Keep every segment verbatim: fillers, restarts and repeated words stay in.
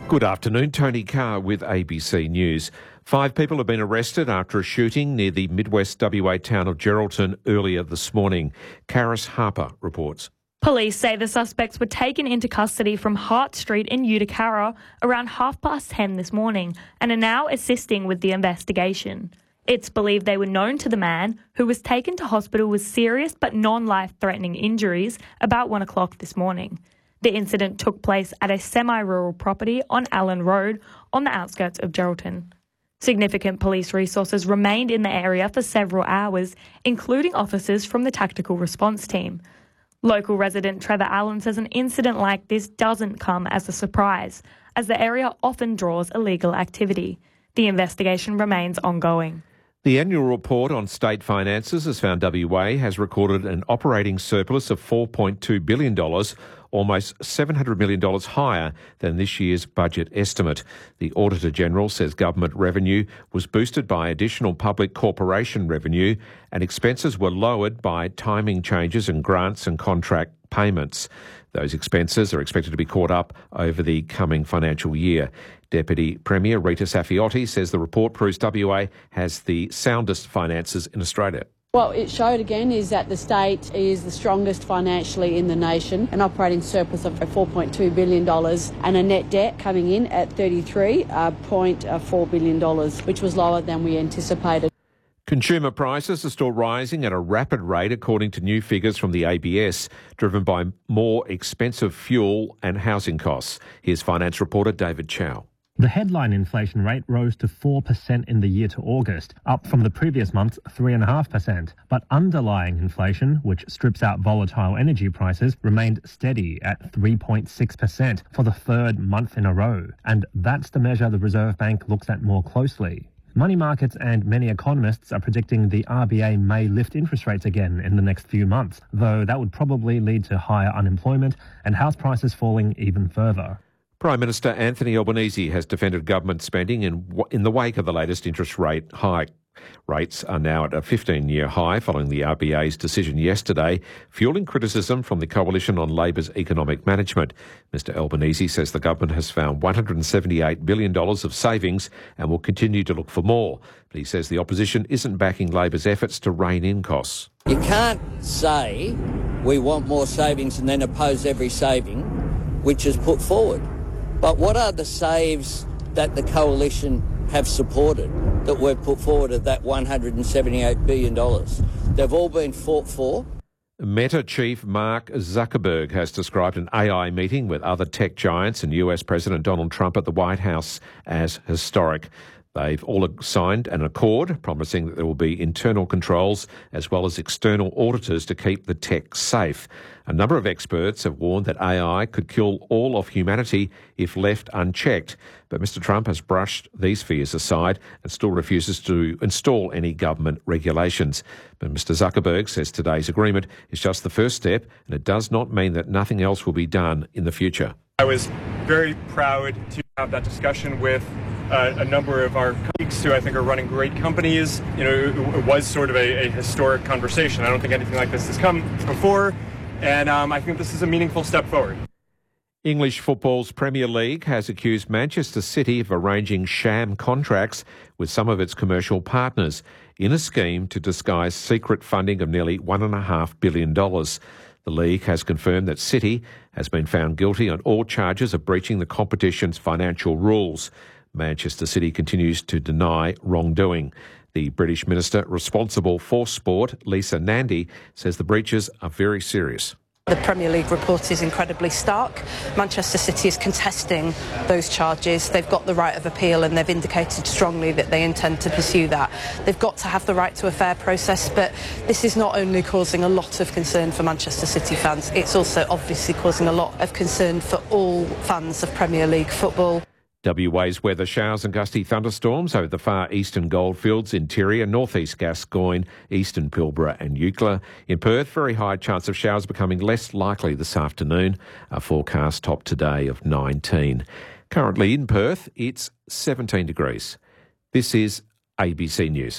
Good afternoon, Tony Carr with A B C News. Five people have been arrested after a shooting near the Midwest W A town of Geraldton earlier this morning. Karis Harper reports. Police say the suspects were taken into custody from Hart Street in Utica around half past ten this morning and are now assisting with the investigation. It's believed they were known to the man, who was taken to hospital with serious but non-life-threatening injuries about one o'clock this morning. The incident took place at a semi-rural property on Allen Road on the outskirts of Geraldton. Significant police resources remained in the area for several hours, including officers from the Tactical Response Team. Local resident Trevor Allen says an incident like this doesn't come as a surprise, as the area often draws illegal activity. The investigation remains ongoing. The annual report on state finances has found W A has recorded an operating surplus of four point two billion dollars, almost seven hundred million dollars higher than this year's budget estimate. The Auditor-General says government revenue was boosted by additional public corporation revenue and expenses were lowered by timing changes in grants and contract payments. Those expenses are expected to be caught up over the coming financial year. Deputy Premier Rita Saffioti says the report proves W A has the soundest finances in Australia. What it showed again is that the state is the strongest financially in the nation, an operating surplus of four point two billion dollars and a net debt coming in at thirty-three point four billion dollars, which was lower than we anticipated. Consumer prices are still rising at a rapid rate according to new figures from the A B S, driven by more expensive fuel and housing costs. Here's finance reporter David Chow. The headline inflation rate rose to four percent in the year to August, up from the previous month's three point five percent. But underlying inflation, which strips out volatile energy prices, remained steady at three point six percent for the third month in a row. And that's the measure the Reserve Bank looks at more closely. Money markets and many economists are predicting the R B A may lift interest rates again in the next few months, though that would probably lead to higher unemployment and house prices falling even further. Prime Minister Anthony Albanese has defended government spending in, in the wake of the latest interest rate hike. Rates are now at a fifteen-year high following the R B A's decision yesterday, fueling criticism from the Coalition on Labor's economic management. Mister Albanese says the government has found one hundred seventy-eight billion dollars of savings and will continue to look for more. But he says the opposition isn't backing Labor's efforts to rein in costs. You can't say we want more savings and then oppose every saving which is put forward. But what are the saves that the Coalition have supported that we've put forward of that one hundred seventy-eight billion dollars? They've all been fought for. Meta chief Mark Zuckerberg has described an A I meeting with other tech giants and U S President Donald Trump at the White House as historic. They've all signed an accord promising that there will be internal controls as well as external auditors to keep the tech safe. A number of experts have warned that A I could kill all of humanity if left unchecked. But Mister Trump has brushed these fears aside and still refuses to install any government regulations. But Mister Zuckerberg says today's agreement is just the first step and it does not mean that nothing else will be done in the future. I was very proud to have that discussion with Uh, a number of our colleagues who I think are running great companies. You know, it, it was sort of a, a historic conversation. I don't think anything like this has come before, and um, I think this is a meaningful step forward. English football's Premier League has accused Manchester City of arranging sham contracts with some of its commercial partners in a scheme to disguise secret funding of nearly one point five billion dollars. The league has confirmed that City has been found guilty on all charges of breaching the competition's financial rules. Manchester City continues to deny wrongdoing. The British minister responsible for sport, Lisa Nandy, says the breaches are very serious. The Premier League report is incredibly stark. Manchester City is contesting those charges. They've got the right of appeal and they've indicated strongly that they intend to pursue that. They've got to have the right to a fair process, but this is not only causing a lot of concern for Manchester City fans, it's also obviously causing a lot of concern for all fans of Premier League football. W A's weather: showers and gusty thunderstorms over the far eastern goldfields, interior, northeast Gascoyne, eastern Pilbara and Eucla. In Perth, very high chance of showers becoming less likely this afternoon. A forecast top today of nineteen. Currently in Perth, it's seventeen degrees. This is A B C News.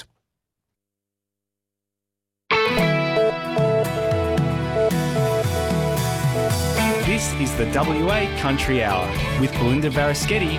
This is the W A Country Hour with Belinda Varaschetti